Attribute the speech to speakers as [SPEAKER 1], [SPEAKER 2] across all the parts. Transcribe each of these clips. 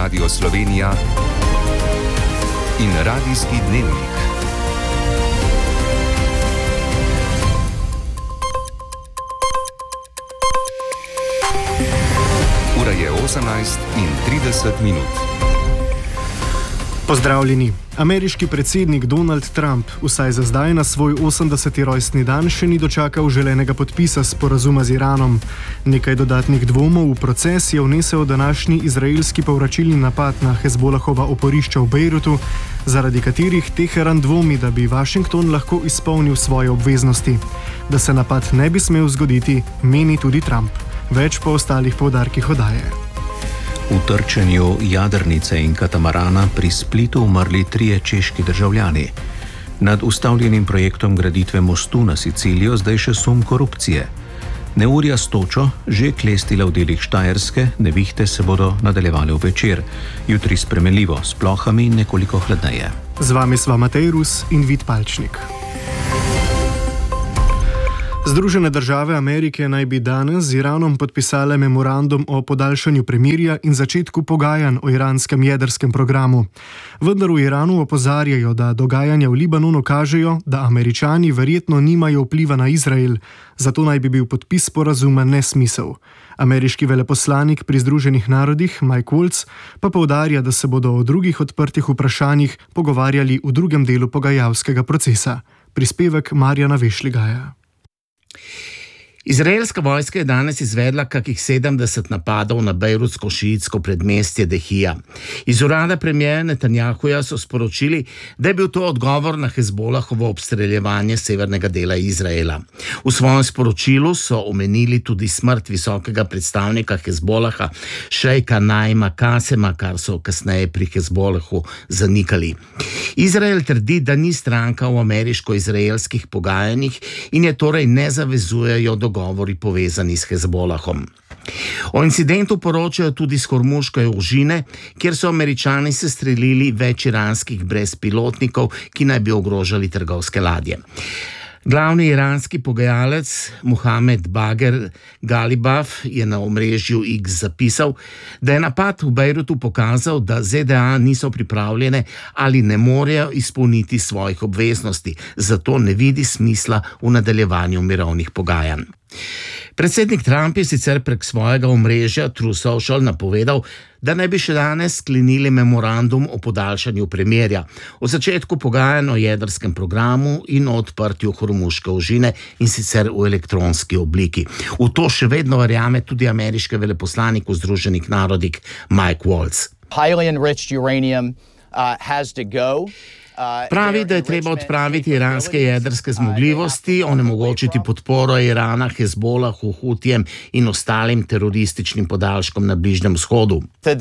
[SPEAKER 1] Radio Slovenija in Radijski dnevnik. Ura je 18:30.
[SPEAKER 2] Pozdravljeni. Ameriški predsednik Donald Trump vsaj za zdaj na svoj 80. rojstni dan še ni dočakal želenega podpisa sporazuma z Iranom. Nekaj dodatnih dvomov v proces je vnesel današnji izraelski povračilni napad na Hezbolahova oporišča v Bejrutu, zaradi katerih Teheran dvomi, da bi Washington lahko izpolnil svoje obveznosti. Da se napad ne bi smel zgoditi, meni tudi Trump. Več po ostalih poudarkih oddaje.
[SPEAKER 3] V trčenju jadrnice in katamarana pri Splitu umrli 3 češki državljani. Nad ustavljenim projektom graditve mostu na Sicilijo zdaj še sum korupcije. Neurja s točo že klestila v delih Štajerske, nevihte se bodo nadaljevale v večer. Jutri spremenljivo, s plohami in nekoliko hladneje.
[SPEAKER 2] Z vami sva Matej Rus in Vid Palčnik. Združene države Amerike naj bi danes z Iranom podpisale memorandum o podaljšanju premirja in začetku pogajanj o iranskem jedrskem programu. Vendar v Iranu opozarjajo, da dogajanja v Libanonu kažejo, da Američani verjetno nimajo vpliva na Izrael, zato naj bi bil podpis sporazuma nesmisel. Ameriški veleposlanik pri Združenih narodih Mike Waltz pa poudarja, da se bodo o drugih odprtih vprašanjih pogovarjali v drugem delu pogajalskega procesa. Prispevek Marjana Vešligaja.
[SPEAKER 4] Izraelska vojska je danes izvedla kakih 70 napadov na bejrutsko šiitsko predmestje Dehija. Iz urada premierja Netanjahuja so sporočili, da je bil to odgovor na Hezbolahovo obstreljevanje severnega dela Izraela. V svojem sporočilu so omenili tudi smrt visokega predstavnika Hezbolaha, šejka Naima Kasema, kar so kasneje pri Hezbolahu zanikali. Izrael trdi, da ni stranka v ameriško-izraelskih pogajanjih in je torej ne zavezujejo dogovori povezani s Hezbolahom. O incidentu poročajo tudi s Hormuške ožine, kjer so Američani sestrelili več iranskih brezpilotnikov, ki naj bi ogrožali trgovske ladje. Glavni iranski pogajalec Mohamed Bager Galibaf je na omrežju X zapisal, da je napad v Bejrutu pokazal, da ZDA niso pripravljene ali ne morejo izpolniti svojih obveznosti, zato ne vidi smisla v nadaljevanju mirovnih pogajanj. Predsednik Trump je sicer prek svojega omrežja True Social napovedal, da naj bi še danes sklenili memorandum o podaljšanju premirja, o začetku pogajanj o jedrskem programu in o odprtju Hormuške ožine, in sicer v elektronski obliki. V to še vedno verjame tudi ameriški veleposlanik v Združenih narodih Mike Waltz.
[SPEAKER 5] Highly enriched uranium has to go.
[SPEAKER 4] Pravi, da je treba odpraviti iranske jedrske zmogljivosti, onemogočiti podporo Irana, Hezbolahu, Hutijem in ostalim terorističnim podaljškom na Bližnjem vzhodu.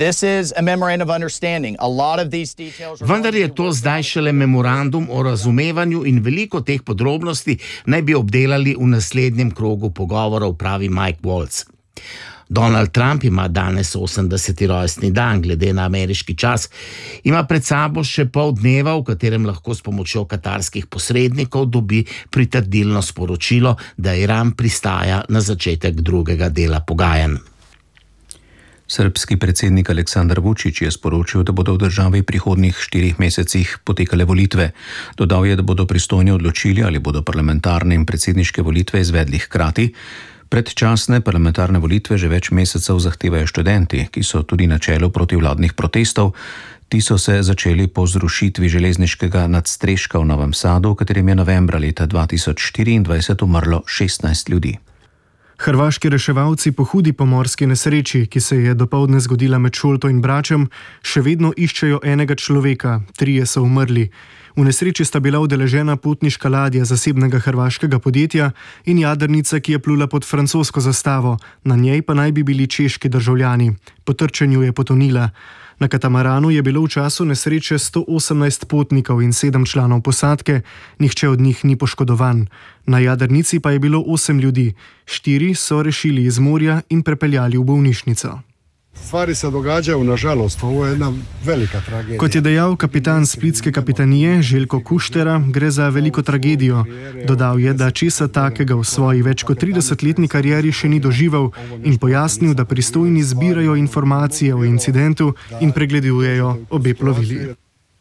[SPEAKER 4] Vendar je to zdaj šele memorandum o razumevanju in veliko teh podrobnosti naj bi obdelali v naslednjem krogu pogovorov, pravi Mike Waltz. Donald Trump ima danes 80. rojstni dan, glede na ameriški čas. Ima pred sabo še pol dneva, v katerem lahko s pomočjo katarskih posrednikov dobi pritrdilno sporočilo, da Iran pristaja na začetek drugega dela pogajanj.
[SPEAKER 3] Srbski predsednik Aleksandar Vučić je sporočil, da bodo v državi v prihodnjih 4 mesecih potekale volitve. Dodal je, da bodo pristojni odločili, ali bodo parlamentarne in predsedniške volitve izvedli hkrati. Predčasne parlamentarne volitve že več mesecev zahtevajo študenti, ki so tudi na čelu protivladnih protestov. Ti so se začeli po zrušitvi železniškega nadstreška v Novem Sadu, v katerem je novembra leta 2024 umrlo 16 ljudi.
[SPEAKER 2] Hrvaški reševalci po hudi pomorski nesreči, ki se je dopoldne zgodila med Šolto in Bračem, še vedno iščejo enega človeka, 3 so umrli. V nesreči sta bila udeležena potniška ladja zasebnega hrvaškega podjetja in jadrnica, ki je plula pod francosko zastavo, na njej pa naj bi bili češki državljani. Po trčenju je potonila. Na katamaranu je bilo v času nesreče 118 potnikov in 7 članov posadke, nihče od njih ni poškodovan. Na jadrnici pa je bilo 8 ljudi, 4 so rešili iz morja in prepeljali v bolnišnico.
[SPEAKER 6] Stvari se događaju, nažalost, ovo je jedna velika tragedija.
[SPEAKER 2] Kot je dejal kapitan splitske kapitanije Željko Kuštera, gre za veliko tragedijo. Dodal je, da česa takega v svoji več kot 30-letni karieri še ni doživel in pojasnil, da pristojni zbirajo informacije o incidentu in pregledujejo obe plovili.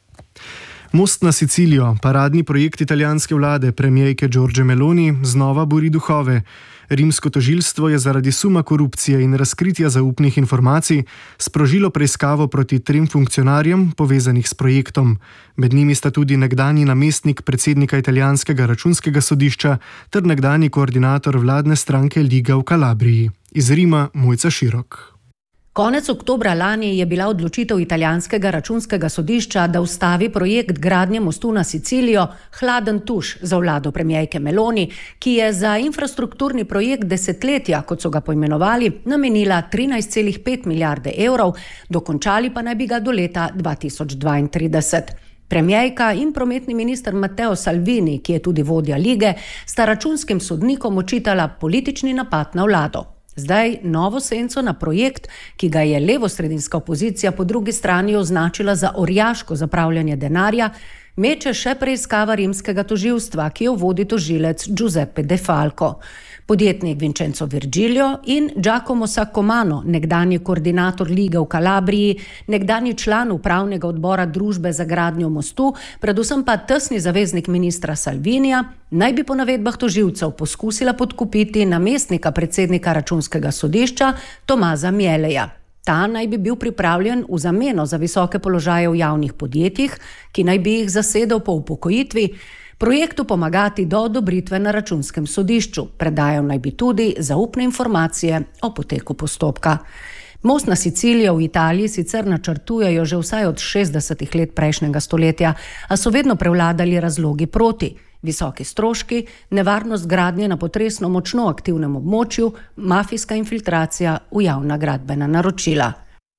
[SPEAKER 2] Most na Sicilijo, paradni projekt italijanske vlade premijejke Giorgie Meloni, znova buri duhove. Rimsko tožilstvo je zaradi suma korupcije in razkritja zaupnih informacij sprožilo preiskavo proti 3 funkcionarjem, povezanih s projektom. Med njimi sta tudi nekdanji namestnik predsednika italijanskega računskega sodišča ter nekdanji koordinator vladne stranke Liga v Kalabriji. Iz Rima Mojca Širok.
[SPEAKER 7] Konec oktobra lani je bila odločitev italijanskega računskega sodišča, da ustavi projekt gradnje mostu na Sicilijo, hladen tuš za vlado premijejke Meloni, ki je za infrastrukturni projekt desetletja, kot so ga poimenovali, namenila 13,5 milijarde evrov, dokončali pa naj bi ga do leta 2032. Premijejka in prometni minister Matteo Salvini, ki je tudi vodja lige, sta računskim sodnikom očitala politični napad na vlado. Zdaj novo senco na projekt, ki ga je levosredinska opozicija po drugi strani označila za orjaško zapravljanje denarja, meče še preiskava rimskega tožilstva, ki jo vodi tožilec Giuseppe De Falco. Podjetnik Vincenzo Virgilio in Giacomo Saccomanno, nekdanji koordinator Lige v Kalabriji, nekdanji član upravnega odbora Družbe za gradnjo mostu, predvsem pa tesni zaveznik ministra Salvinija, naj bi po navedbah tožilcev poskusila podkupiti namestnika predsednika računskega sodišča Tomaza Mieleja. Ta naj bi bil pripravljen v zameno za visoke položaje v javnih podjetjih, ki naj bi jih zasedel po upokojitvi, projektu pomagati do odobritve na računskem sodišču. Predajal naj bi tudi zaupne informacije o poteku postopka. Most na Sicilijo v Italiji sicer načrtujejo že vsaj od 60 let prejšnjega stoletja, a so vedno prevladali razlogi proti. Visoki stroški, nevarnost gradnje na potresno močno aktivnem območju, mafijska infiltracija v javna gradbena naročila.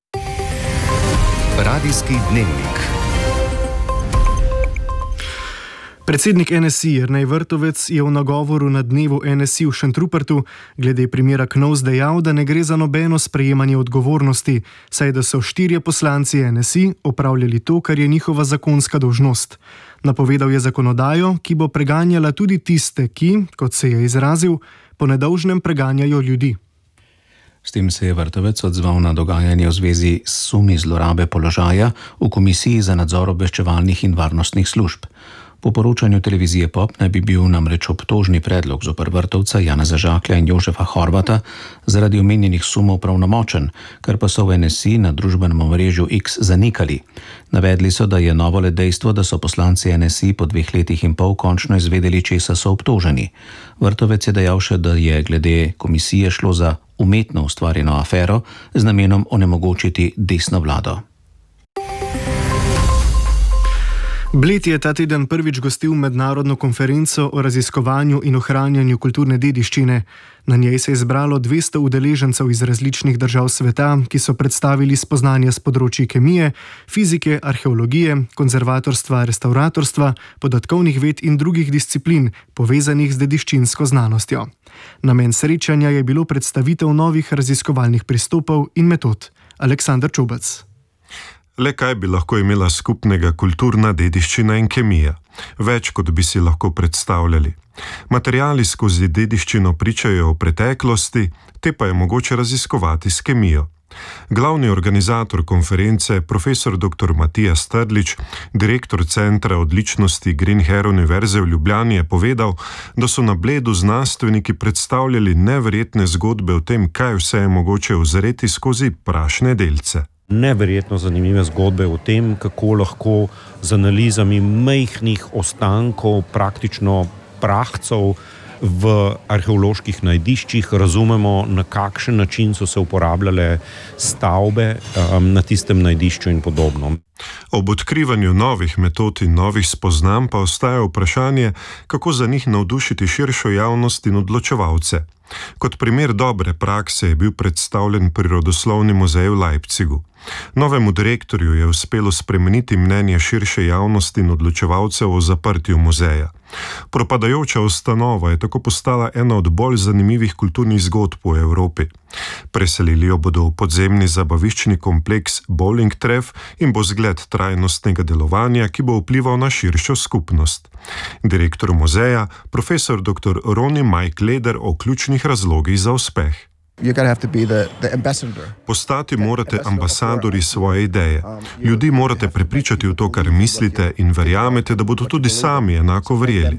[SPEAKER 1] Radijski dnevnik.
[SPEAKER 2] Predsednik NSI Jernej Vrtovec je v nagovoru na dnevu NSI v Šentrupertu glede primera Knovs dejal, da ne gre za nobeno sprejemanje odgovornosti, saj da so 4 poslanci NSI opravljali to, kar je njihova zakonska dolžnost. Napovedal je zakonodajo, ki bo preganjala tudi tiste, ki, kot se je izrazil, po nedolžnem preganjajo ljudi.
[SPEAKER 3] S tem se je Vrtovec odzval na dogajanje v zvezi s sumi zlorabe položaja v Komisiji za nadzor obveščevalnih in varnostnih služb. Po poročanju televizije Pop naj bi bil namreč obtožni predlog zoper Vrtovca, Janeza Žaklja in Jožefa Horvata zaradi omenjenih sumov pravnomočen, kar pa so v NSI na družbenem omrežju X zanikali. Navedli so, da je novo le dejstvo, da so poslanci NSI po 2 letih in pol končno izvedeli, česa so obtoženi. Vrtovec je dejal še, da je glede komisije šlo za umetno ustvarjeno afero z namenom onemogočiti desno vlado.
[SPEAKER 2] Bled je ta teden prvič gostil mednarodno konferenco o raziskovanju in ohranjanju kulturne dediščine. Na njej se je zbralo 200 udeležencev iz različnih držav sveta, ki so predstavili spoznanja s področji kemije, fizike, arheologije, konzervatorstva, restavratorstva, podatkovnih ved in drugih disciplin, povezanih z dediščinsko znanostjo. Namen srečanja je bilo predstavitev novih raziskovalnih pristopov in metod. Aleksander Čobac.
[SPEAKER 8] Le kaj bi lahko imela skupnega kulturna dediščina in kemija? Več, kot bi si lahko predstavljali. Materiali skozi dediščino pričajo o preteklosti, te pa je mogoče raziskovati s kemijo. Glavni organizator konference, profesor dr. Matija Strlič, direktor Centra odličnosti Green-Hair Univerze v Ljubljani, je povedal, da so na Bledu znanstveniki predstavljali neverjetne zgodbe o tem, kaj vse je mogoče uzreti skozi prašne delce.
[SPEAKER 9] Neverjetno zanimive zgodbe o tem, kako lahko z analizami majhnih ostankov, praktično prahcev v arheoloških najdiščih razumemo, na kakšen način so se uporabljale stavbe na tistem najdišču in podobno.
[SPEAKER 8] Ob odkrivanju novih metod in novih spoznanj pa ostaja vprašanje, kako za njih navdušiti širšo javnost in odločevalce. Kot primer dobre prakse je bil predstavljen Prirodoslovni muzej v Leipzigu. Novemu direktorju je uspelo spremeniti mnenje širše javnosti in odločevalcev o zaprtju muzeja. Propadajoča ustanova je tako postala ena od bolj zanimivih kulturnih zgodb v Evropi. Preselili jo bodo v podzemni zabaviščni kompleks Bowling Treff in bo zgled trajnostnega delovanja, ki bo vplival na širšo skupnost. Direktor muzeja, profesor dr. Ronnie Mike Leder o ključnih razlogih za uspeh. Postati morate ambasadori svoje ideje. Ljudi morate prepričati v to, kar mislite in verjamete, da bodo tudi sami enako verjeli.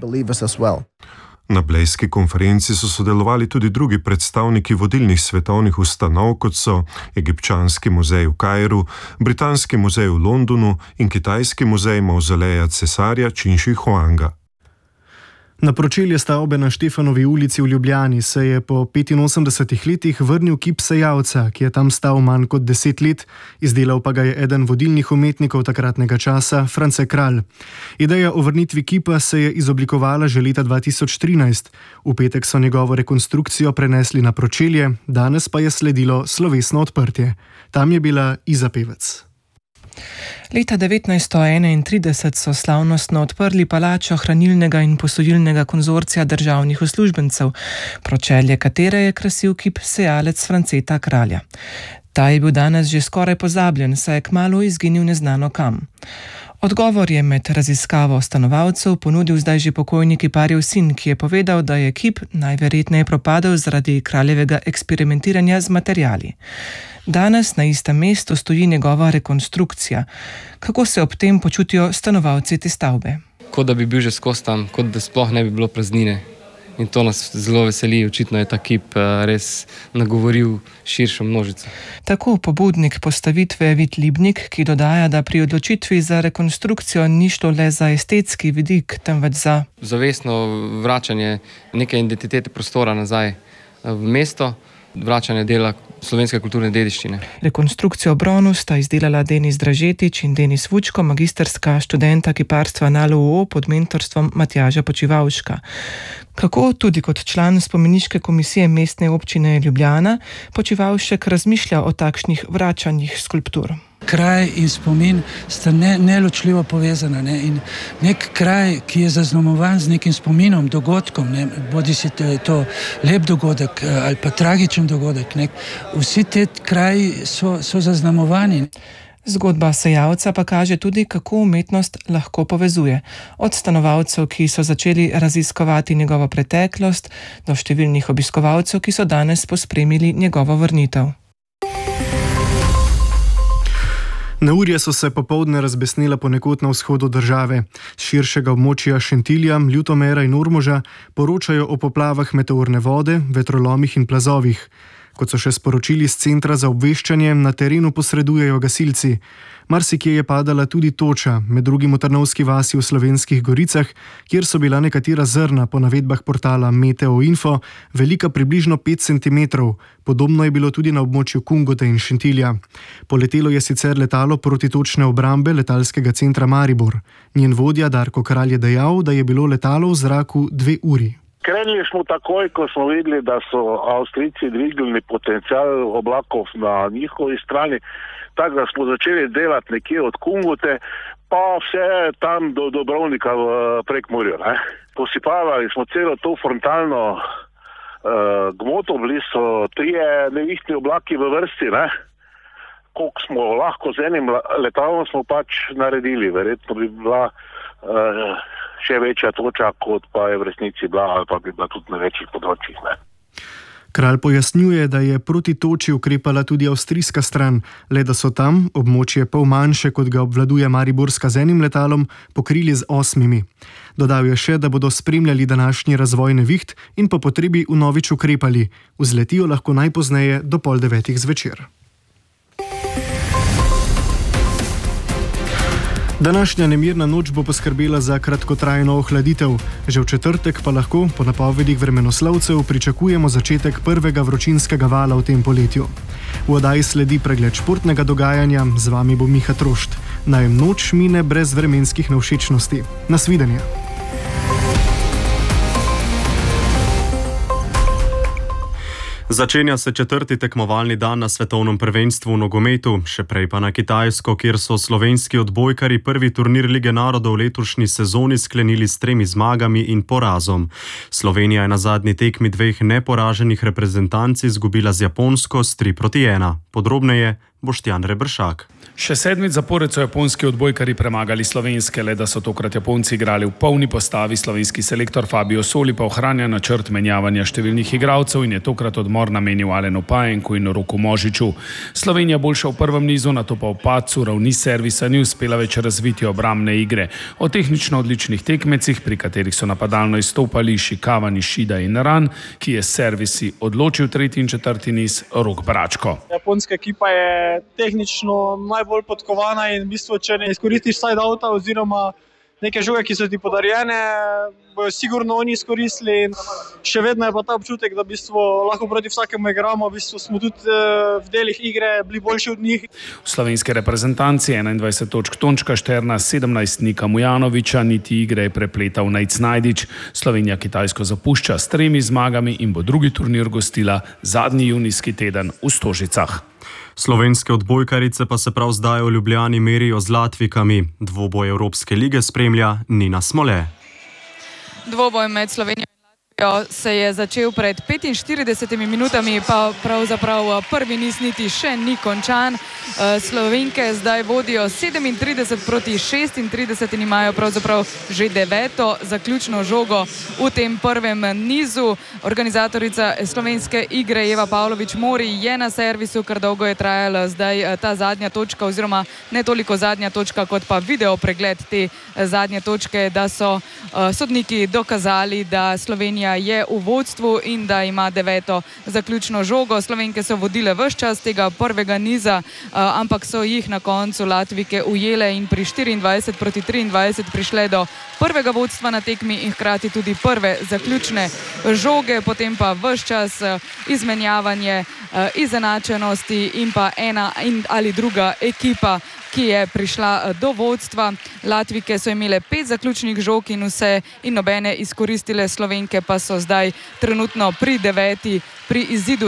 [SPEAKER 8] Na blejski konferenci so sodelovali tudi drugi predstavniki vodilnih svetovnih ustanov, kot so Egipčanski muzej v Kairu, Britanski muzej v Londonu in Kitajski muzej mavzoleja cesarja Čin Ši Huanga.
[SPEAKER 2] Na pročelje stavbe na Štefanovi ulici v Ljubljani se je po 85 letih vrnil kip Sejavca, ki je tam stal manj kot 10 let, izdelal pa ga je eden vodilnih umetnikov takratnega časa, France Kralj. Ideja o vrnitvi kipa se je izoblikovala že leta 2013. V petek so njegovo rekonstrukcijo prenesli na pročelje, danes pa je sledilo slovesno odprtje. Tam je bila Iza Pevec.
[SPEAKER 10] Leta 1931 so slavnostno odprli palačo hranilnega in posojilnega konzorcija državnih uslužbencev, pročelje katere je krasil kip Sejalec Franceta Kralja. Ta je bil danes že skoraj pozabljen, saj je kmalu izginil neznano kam. Odgovor je med raziskavo stanovalcev ponudil zdaj že pokojni kiparjev sin, ki je povedal, da je kip najverjetneje propadel zaradi kraljevega eksperimentiranja z materiali. Danes na istem mestu stoji njegova rekonstrukcija. Kako se ob tem počutijo stanovalci te stavbe?
[SPEAKER 11] Kot da bi bil že skozi tam, kot da sploh ne bi bilo praznine. In to nas zelo veseli, očitno je ta kip res nagovoril širšo množico.
[SPEAKER 10] Tako pobudnik postavitve Vid Libnik, ki dodaja, da pri odločitvi za rekonstrukcijo ni šlo le za estetski vidik, temveč za
[SPEAKER 11] zavestno vračanje neke identitete prostora nazaj v mesto, vračanje dela slovenske kulturne dediščine.
[SPEAKER 10] Rekonstrukcijo Bronu sta izdelala Denis Dražetič in Denis Vučko, magistrska študenta kiparstva na LUO pod mentorstvom Matjaža Počivavška. Kako tudi kot član spomeniške komisije mestne občine Ljubljana, Počivavšek razmišlja o takšnih vračanjih skulptur.
[SPEAKER 12] Kraj in spomin sta neločljivo povezana. In nek kraj, ki je zaznamovan z nekim spominom, dogodkom, bodi si to lep dogodek ali pa tragičen dogodek, vsi te kraji so zaznamovani.
[SPEAKER 10] Zgodba Sejavca pa kaže tudi, kako umetnost lahko povezuje. Od stanovalcev, ki so začeli raziskovati njegovo preteklost, do številnih obiskovalcev, ki so danes pospremili njegovo vrnitev.
[SPEAKER 2] Neurja so se popoldne razbesnela ponekod na vzhodu države. Z širšega območja Šentilja, Ljutomera in Ormoža poročajo o poplavah meteorne vode, vetrolomih in plazovih. Kot so še sporočili z centra za obveščanje, na terenu posredujejo gasilci. Marsikje je padala tudi toča, med drugim v Trnovski vasi v Slovenskih Goricah, kjer so bila nekatera zrna po navedbah portala Meteo.info velika približno 5 cm. Podobno je bilo tudi na območju Kungote in Šentilja. Poletelo je sicer letalo protitočne obrambe letalskega centra Maribor. Njen vodja Darko Kralj je dejal, da je bilo letalo v zraku 2 uri.
[SPEAKER 13] Krenili smo takoj, ko smo videli, da so Avstrijci dvignili potencial oblakov na njihovi strani, tako da smo začeli delati nekje od Kungote, pa vse tam do Dobrovnika v Prekmurju. Posipavali smo celo to frontalno gmoto, bili so 3 nevihtni oblaki v vrsti. Koliko smo lahko z enim letalom smo pač naredili, verjetno bi bila še večja toča, kot pa je v resnici bila, ali pa bi bila tudi na večjih področjih.
[SPEAKER 2] Kralj pojasnjuje, da je proti toči ukrepala tudi avstrijska stran, le da so tam območje pol manjše, kot ga obvladuje mariborska z enim letalom, pokrili z 8. Dodal je še, da bodo spremljali današnji razvoj neviht in po potrebi vnovič ukrepali. Vzletijo lahko najpozneje do 8:30 zvečer. Današnja nemirna noč bo poskrbela za kratkotrajno ohladitev. Že v četrtek pa lahko, po napovedih vremenoslovcev, pričakujemo začetek prvega vročinskega vala v tem poletju. V oddaji sledi pregled športnega dogajanja, z vami bo Miha Trošt. Naj noč mine brez vremenskih nevšečnosti. Nasvidenje.
[SPEAKER 14] Začenja se 4. tekmovalni dan na svetovnem prvenstvu v nogometu, še prej pa na Kitajsko, kjer so slovenski odbojkarji prvi turnir Lige narodov v letošnji sezoni sklenili s 3 zmagami in porazom. Slovenija je na zadnji tekmi 2 neporaženih reprezentanc izgubila z Japonsko s 3-1. Podrobneje Boštjan Rebršak.
[SPEAKER 15] Še 7. zapored so japonski odbojkarji premagali slovenske, le da so tokrat Japonci igrali v polni postavi, slovenski selektor Fabio Soli pa ohranja načrt menjavanja številnih igralcev in je tokrat odmor namenil Alenu Pajenku in Roku Možiču. Slovenija boljša v prvem nizu, nato pa v padcu ravni servisa ni uspela več razviti obrambne igre. O tehnično odličnih tekmecih, pri katerih so napadalno izstopali Šikava, Nišida in Ran, ki je s servisi odločil 3. in 4. niz, Rok Bračko.
[SPEAKER 16] Japonska ekipa je tehnično najbolj podkovana in v bistvu, če ne izkoristiš side-outa oziroma neke žoge, ki so ti podarjene, bojo sigurno oni izkoristili in še vedno je pa ta občutek, da v bistvu lahko proti vsakemu igramo, v bistvu smo tudi v delih igre bili boljši od njih.
[SPEAKER 15] V slovenske reprezentanci 21 točk Tončka Šterna, 17 Nika Mujanoviča, niti igre je prepletal Nejc Najdič. Slovenija Kitajsko zapušča s 3 zmagami in bo drugi turnir gostila zadnji junijski teden v Stožicah.
[SPEAKER 14] Slovenske odbojkarice pa se prav zdaj v Ljubljani merijo z Latvikami. Dvoboj Evropske lige spremlja Nina Smole.
[SPEAKER 17] Dvoboj med Slovenijo in Latvijo se je začel pred 45 minutami, pa pravzaprav prvi niz niti še ni končan. Slovenke zdaj vodijo 37-36 in imajo pravzaprav že 9. zaključno žogo v tem prvem nizu. Organizatorica slovenske igre Eva Pavlović Mori je na servisu, kar dolgo je trajala zdaj ta zadnja točka, oziroma ne toliko zadnja točka, kot pa video pregled te zadnje točke, da so sodniki dokazali, da Slovenija je v vodstvu in da ima 9. zaključno žogo. Slovenke so vodile ves čas tega prvega niza, ampak so jih na koncu Latvike ujele in pri 24-23 prišle do prvega vodstva na tekmi in hkrati tudi prve zaključne žoge, potem pa ves čas izmenjavanje, izenačenosti in pa ena ali druga ekipa, ki je prišla do vodstva. Latvike so imele 5 zaključnih žog in nobene izkoristile, Slovenke pa so zdaj trenutno pri 9. pri izidu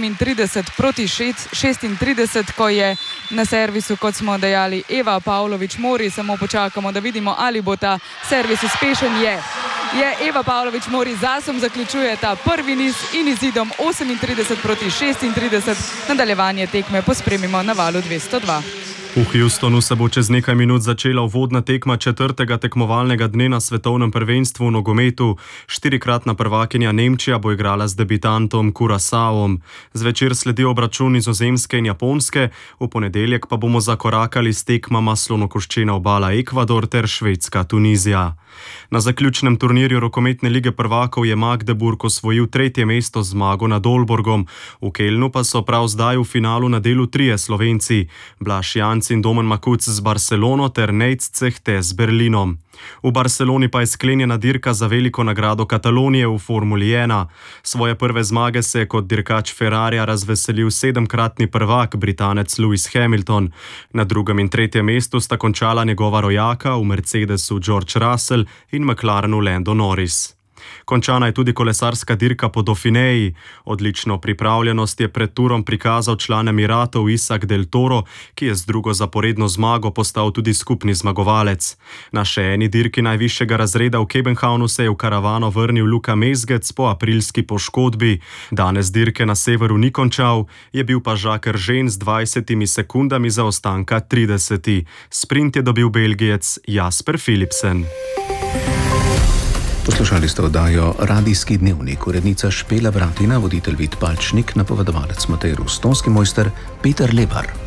[SPEAKER 17] 37-36, ko je na servisu, kot smo dejali, Eva Pavlović Mori. Samo počakamo, da vidimo, ali bo ta servis uspešen. Je Eva Pavlović Mori, zasom zaključuje ta prvi niz in izidom 38-36. Nadaljevanje tekme pospremimo na valu 202.
[SPEAKER 14] V Houstonu se bo čez nekaj minut začela uvodna tekma 4. tekmovalnega dne na svetovnem prvenstvu v nogometu. 4-kratna prvakinja Nemčija bo igrala z debitantom Curaçaom. Zvečer sledi obračun Nizozemske in Japonske, v ponedeljek pa bomo zakorakali s tekmama slonokoščena obala Ekvador ter Švedska Tunizija. Na zaključnem turnirju rokometne lige prvakov je Magdeburg osvojil 3. mesto z zmago nad Aalborgom. V Kelnu pa so prav zdaj v finalu na delu 3 Slovenci, Blaž Janc in Domen Makuc z Barcelono ter Nejc Cehte z Berlinom. V Barceloni pa je sklenjena dirka za veliko nagrado Katalonije v Formuli 1. Svoje prve zmage se je kot dirkač Ferrarija razveselil 7-kratni prvak, Britanec Lewis Hamilton. Na 2. in 3. mestu sta končala njegova rojaka, v Mercedesu George Russell in McLarenu Lando Norris. Končana je tudi kolesarska dirka po Dauphineji. Odlično pripravljenost je pred turom prikazal član Emiratov Isak Del Toro, ki je z drugo zaporedno zmago postal tudi skupni zmagovalec. Na še eni dirki najvišjega razreda v Kebenhavnu se je v karavano vrnil Luka Mezgec po aprilski poškodbi. Danes dirke na severu ni končal, je bil pa Jacques Eržen z 20 sekundami zaostanka 30. Sprint je dobil Belgijec Jasper Philipsen.
[SPEAKER 3] Poslušali ste oddajo Radijski dnevnik, urednica Špela Bratina, voditelj Vid Palčnik, napovedovalec Matej Rus, tonski mojster Peter Lebar.